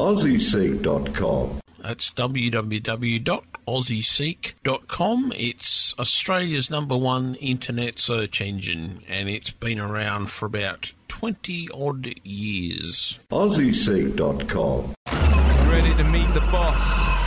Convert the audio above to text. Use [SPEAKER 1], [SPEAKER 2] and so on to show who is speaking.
[SPEAKER 1] AussieSeek.com.
[SPEAKER 2] That's www.aussieseek.com. It's Australia's #1 internet search engine, and it's been around for about 20-odd years.
[SPEAKER 1] AussieSeek.com.
[SPEAKER 3] Ready to meet the boss.